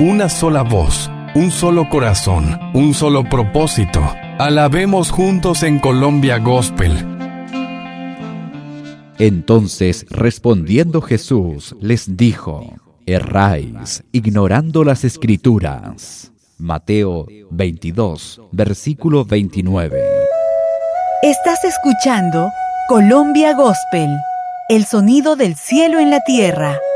una sola voz, un solo corazón, un solo propósito. Alabemos juntos en Colombia Gospel. Entonces, respondiendo Jesús, les dijo: erráis, ignorando las Escrituras. Mateo 22, versículo 29. Estás escuchando Colombia Gospel, el sonido del cielo en la tierra.